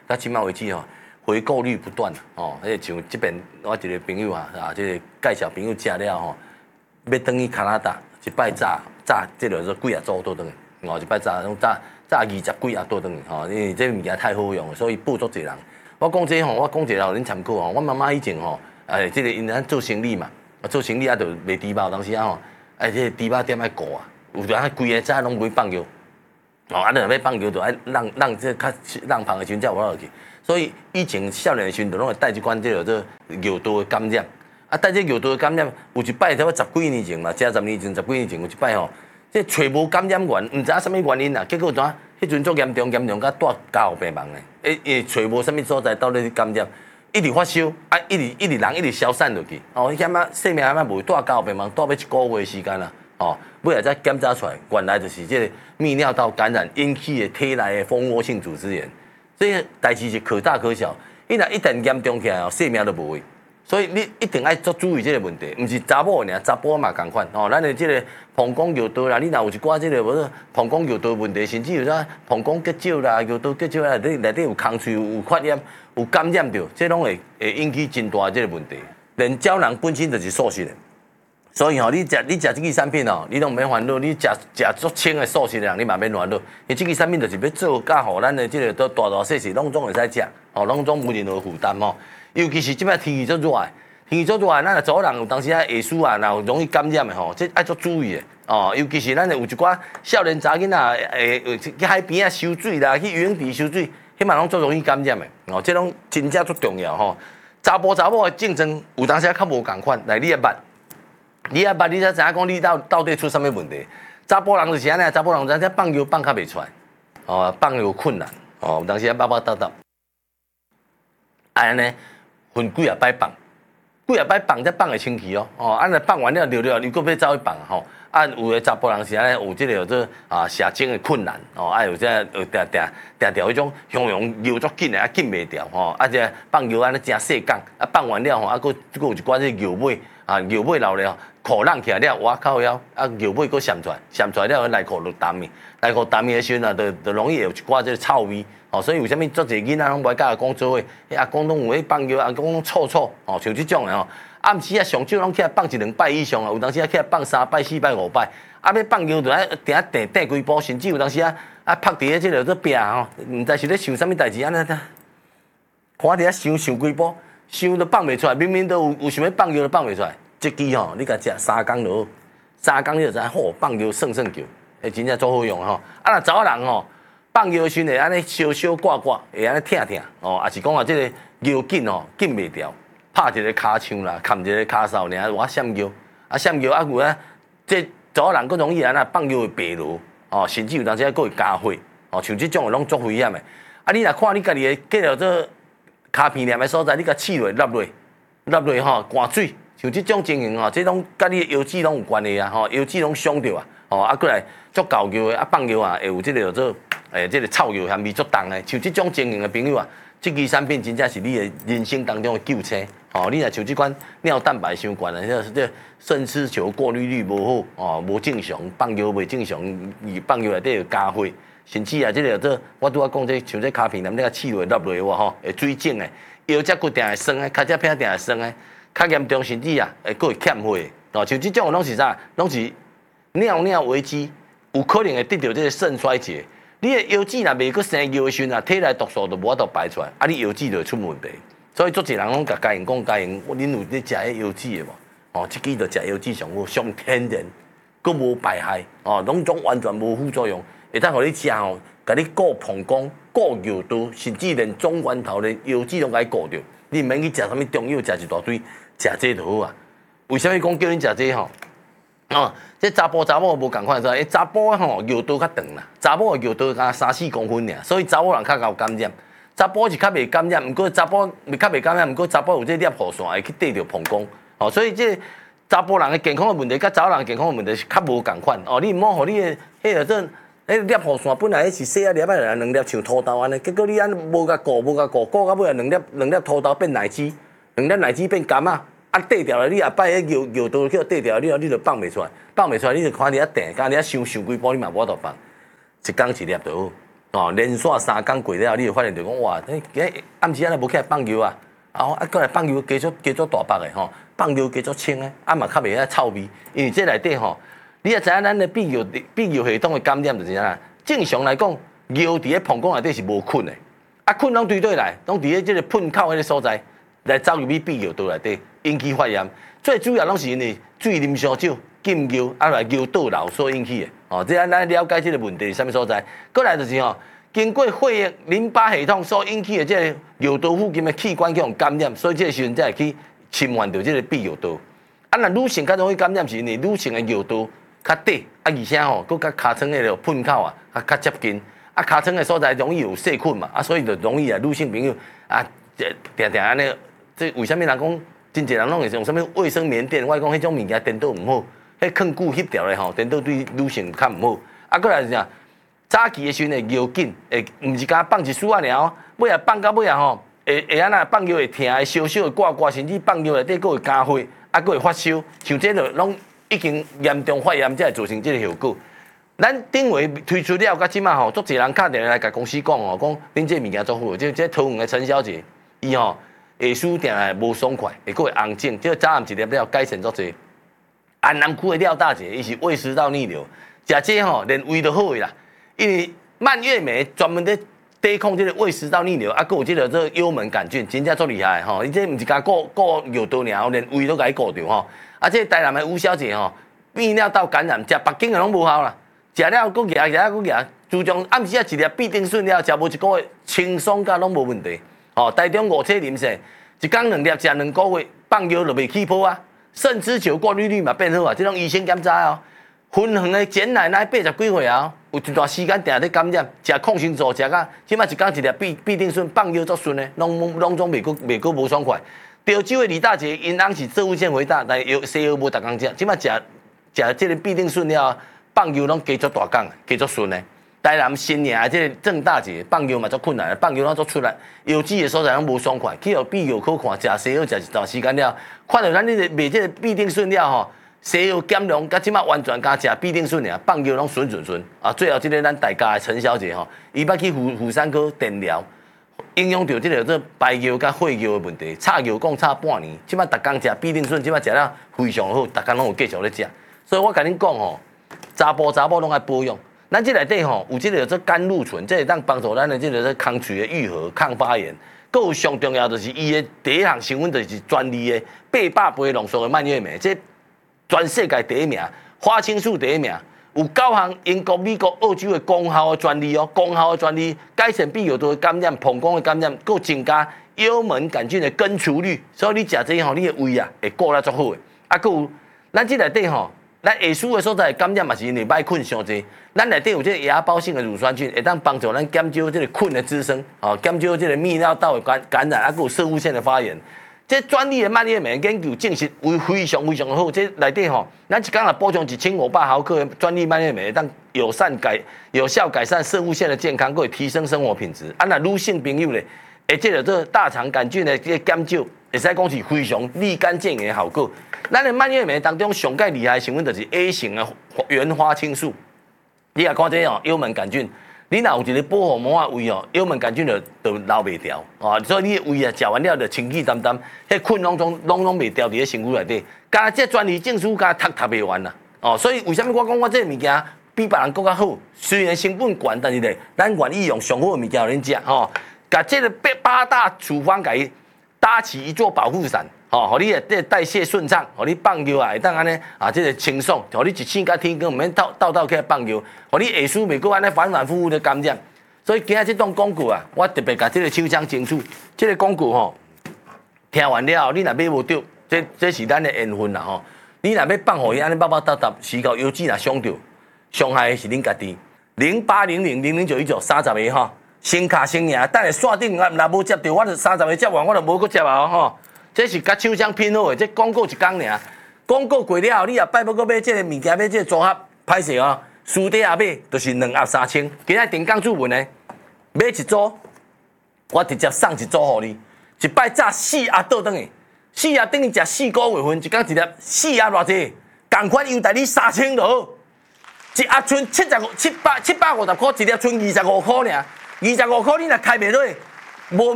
到即卖为止吼，回购率不断哦。而且像这边我一个朋友这个介绍朋友食了吼，要转去加拿大，一摆炸，这个做几啊组倒转去，哦，一摆炸20几啊倒转去吼，因为这物件太好用，所以补足侪人。我讲这吼，我讲一个互恁参考吼，我妈妈以前吼，这个因咱做生意嘛，做生意啊，就卖猪肉，当时啊吼，这个猪肉店爱顾啊，有阵啊规个早拢袂放尿。哦，啊，你若要放球，就爱让这较让旁的时阵才有落去。所以以前少年的时阵，就拢会带一款这个尿道的感染。啊，带这尿道的感染，有一摆，差不多10几年前嘛，10年前、10几年前有一摆吼，这找无感染源，唔知影什么原因啊。结果怎？迄阵足严重，甲带家户病亡的。找无什么所在到底感染，一直发烧，啊，一直人一直消散落去。哦，迄险性命险无带家户病亡，带要1个月的时间啦。哦，尾仔才检查出来，原来就是这个泌尿道感染引起的体内的蜂窝性组织炎。这个代志是可大可小，伊若一旦严重起来哦，性命都无去。所以你一定要足注意这个问题，毋是查某尔，查甫嘛共款哦。咱的这个膀胱尿道啦，你若有一寡这个无说膀胱尿道问题，甚至有啥膀胱结石啦、尿道结石啦，内底有空喙有发炎、有感染着，这拢会引起真大这个问题。连胶囊本身就是素食的。所以吼，你食这支产品哦，你拢免烦恼。你食足清的素食的人，你嘛免烦恼。因这支产品就是要做甲互咱的这个都大细细拢总会使食，哦，拢总无任何负担吼。尤其是即摆天气足热的，天气足热的，咱若做人有当时啊下暑啊，若有容易感染的吼，这爱足注意的哦。尤其是咱有一寡少年查囡仔，去海边啊游水啦，去游泳池游水，迄嘛拢足容易感染的哦。这拢真正足重要吼。查甫的竞争有当时啊较无共款，来你也捌。你才知影讲你到底出什么问题？查甫人就是安尼，查甫人咱放尿放较袂出来，哦，放尿困难，哦，有当时啊巴搭搭，安尼分几啊摆放，几啊摆放才放会清气哦，哦，安尼放完了尿你搁要走去放吼，啊，有的查甫人是安尼有这个做射精的困难，哦，啊有这定迄种向尿足紧的啊紧袂掉，吼，啊这放尿安尼真细工，啊放完了吼，啊搁有一寡这尿尾。啊，尿尾流了，裤冷起来了，我靠腰，啊尿尾搁闪出来了，内裤就淡去，内裤淡去的时阵啊，就容易有一寡这个臭味，哦，所以为虾米足侪囡仔拢无甲阿公做伙，阿公拢有迄放尿，阿公拢臭，哦，像即种的吼，暗时啊上少拢起来放1、2摆以上啊，有当时啊起来放3摆、4摆、5摆，啊要放尿就爱定几步，甚至有当时啊拍伫咧即个壁吼，毋知是咧想啥物代志安尼，看伫遐想几步。想都放袂出来，明明都有想要放尿都放袂出来。这支吼，你甲食3工就好，3工你就知好放尿算叫，真正足好用吼。啊，若查某人吼放尿时会安尼小挂，会安尼疼哦，也是讲这个尿紧哦，紧袂掉，拍一个骹枪啦，扛一个骹梢尔，我闪尿，闪尿有啊，这查某人更容易安那放尿会白落，哦，甚至有当时还会加火，哦，像这种的拢足危险的。啊，你若看你家己的计着做。骹片黏的所在，你甲刺落落吼，灌水，像这种情形吼，这拢甲你的腰子拢有关系啊，吼，腰子拢伤着啊，哦，啊，过来足搞尿的，啊，放尿啊，会有这个做，这个臭尿，含味足重的，像这种情形的朋友啊，这支产品真正是你的人生当中的救星，哦，你若像这款尿蛋白伤悬的，这肾丝球过滤率无好，哦，无正常，放尿袂正常，放尿内底有加火。甚至啊，这个做我拄仔讲这像这骹片，你甲刺落有无吼？会水肿的，腰脊骨定会酸的，脚趾片定会酸的，较严重甚至啊，佫会欠血的。哦，像这种拢是啥？拢是尿危机，有可能会得到这个肾衰竭。你的腰子若未佫生尿的时阵啊，体内毒素就无法度排出来，啊，你腰子就会出问题。所以足侪人拢甲家人讲，恁有咧食迄腰子的无？哦，即支就食腰子上好，上天然，佫无败害，哦，拢总完全无副作用。会当互你食吼，甲你顾膀胱、顾尿道，甚至连中源头的腰子拢甲你顾着。你毋免去食啥物中药，食一大堆，食这就好啊。为虾米讲叫恁食这吼？哦，这查甫无共款说，查甫吼尿道较长啦，查某的尿道才3-4公分尔，所以查某人较有感染。查甫是较袂感染，毋过查甫较袂感染，毋过查甫有这粒雨线会去缀着膀胱。哦，所以这查甫人的健康的问题，甲查某人健康的问题是较无共款。哦，你毋好互你的迄个这。粒雨线本来是细粒啊，2粒像土豆安尼，结果你安无甲顾到尾2粒土豆变奶汁，2粒奶汁变甘啊，缀掉了，你下摆迄尿道叫缀掉了，你就放袂出来，你就看伫遐定，看伫遐想几步，你嘛无法度放，一工一粒就好， 哦，连续3天过了，你就发现着讲哇，暗时安尼无起来放牛啊，过来放牛加足大包的吼，放牛加足清的，嘛较袂遐臭味，因为这内底吼，你也知影咱的泌尿系统的感染就是啥？正常来讲，尿伫咧膀胱内底是无菌的，菌拢对来，拢伫咧即个喷口迄个所在来走入去泌尿道内底，引起发炎。最主要拢是因为水啉伤少，禁尿来尿倒流所引起的。哦，这样咱了解这个问题是啥物所在？过来就是吼，经过血液淋巴系统所引起的这个尿道附近的器官去感染，所以这个时阵才会去侵犯到这个泌尿道。那女性较容易感染是因为女性的尿道较短，而且吼，佮尻川的喷口较接近，尻川的所在容易有细菌嘛，所以就容易女性朋友定安尼，这为什么人讲？真侪人拢会用什么卫生棉垫，我讲迄种物件颠倒唔好，迄放久翕掉咧吼，颠倒对女性较唔好。过来是啥？早期的时阵会尿紧，唔是敢放一丝仔尔，尾啊放到尾啊吼，会安那放尿会疼，会烧烧会挂，甚至放尿内底佫会加血，佫会发烧，像这个拢已经严重发炎，才会造成这个效果。咱顶回推出了，到即马吼，足侪人打电话来甲公司讲吼，讲恁这物件做好，这桃园的陈小姐，伊吼。下输定来无爽快，会佫会红肿，这早暗一粒了改善足侪。安南区的廖大姐，伊是胃食道逆流，食这吼连胃都好个啦。因为蔓越莓专门在抵抗这个胃食道逆流，佫有这个幽门杆菌，真正足厉害吼。伊这毋是甲顾尿道尔，连胃都甲伊顾着吼。这台南的吴小姐吼，泌尿道感染，食北京的拢无效啦，食了佫牙，食了佫牙，自从暗时一粒必定顺了，食无一个月，轻松甲拢无问题。哦，台中5车啉水，一天2粒食2个月，放尿就袂起泡啊。肾之球过滤率嘛变好啊，这种医生检查哦。分远的简奶奶80几岁啊，有一段时间定在感染，食抗生素食到，即摆一天一粒必定顺，放尿足顺的，拢总袂过无爽快。潮州的李大姐因翁是射物腺肥大，但西药无逐工食，即摆食这个必定顺了，放尿拢加足大工，加足顺的。台南新营的这个郑大姐放尿嘛足困难，放尿拢足出来，药剂的所在拢无爽快，去互泌尿科看，食西药食一段时间了，看到咱这个卖这个必定顺了吼，西药减量，甲即马完全加食必定顺尔，放尿拢顺啊。最后这个咱大家的陈小姐吼，伊捌去妇产科电疗，影响到这个排尿甲血尿的问题，插尿讲插半年，即马逐工食必定顺，即马食了非常好，逐工拢有继续咧食，所以我甲恁讲吼，查甫拢爱保养。咱这内底吼有这个甘露醇，这会当帮助咱的这个空嘴的愈合、抗发炎。佫有上重要就是伊的第一项成分就是专利的800倍浓缩的蔓越莓，这全世界第一名，花青素第一名，有9项英国、美国、澳洲的功效的专利哦，功效的专利改善泌尿道的感染、膀胱的感染，佫增加幽门杆菌的根除率，所以你食这吼，你的胃啊会顾得足好的。佫有咱这内底吼。咱下输的所在感染嘛是因为歹菌伤济，咱内底有这个芽孢性的乳酸菌，会当帮助咱减少这个菌的滋生，减少这个泌尿道的感染，佫有射物腺的发炎。这专利的蔓越莓研究证实为非常好，这内底吼，咱一天若补充1500毫克的专利蔓越莓，当有效改善射物腺的健康，佫会提升生活品质。那女性朋友咧，这个大肠杆菌的这个减少。会使讲是非常立竿见影的效果。咱的蔓越莓当中上介厉害的成分就是 A 型的原花青素。你也看这哦，幽门杆菌，你若有一个保护膜的胃哦，幽门杆菌就留袂掉哦，所以你的胃啊，食完了就清气淡淡，迄菌拢袂掉伫咧身躯内底。加这专利证书加读袂完啦哦，所以为什么我讲我这个物件比别人更加好？虽然成本悬，但是咧，咱愿意用上好的物件互恁食吼。甲这个8大处方甲伊。搭起一座保护伞，吼，互你的代谢顺畅，互你放尿啊，会当安尼啊，这个清爽，互你一醒甲天光，毋免倒起来放尿，互你下输袂过安尼反复的感染。所以今仔这档广告啊，我特别甲这个手枪清楚，这个广告吼，听完了后，你若买无着，这是咱的缘分啦吼。你若要放互伊安尼叭叭嗒嗒，时到邮寄若伤着，伤害的是恁家己。080000091930个吼。先卡先赢，等下线顶若无接到，我就30个接完，我就无搁接啊吼。这是甲手枪拼好的，这广告一工尔。广告过了后，你也拜要搁买这个物件，买这个组合，歹势哦。书底也买，就是2盒3000。今仔定岗注文的，买一组，我直接送一组互你。一摆炸4盒倒转去，4盒等于食4个月份，一天一粒4盒偌济，同款优待你3000就好。 一盒剩750块，一粒剩25块尔，25块你若开袂落，无